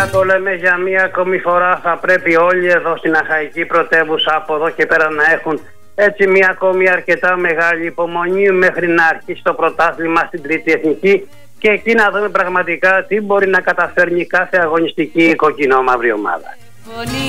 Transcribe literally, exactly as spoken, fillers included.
το λέμε για μία ακόμη φορά, θα πρέπει όλοι εδώ στην Αχαϊκή πρωτεύουσα από εδώ και πέρα να έχουν έτσι μία ακόμη αρκετά μεγάλη υπομονή μέχρι να αρχίσει το πρωτάθλημα στην Τρίτη Εθνική και εκεί να δούμε πραγματικά τι μπορεί να καταφέρνει κάθε αγωνιστική κοκκινόμαυρη ομάδα.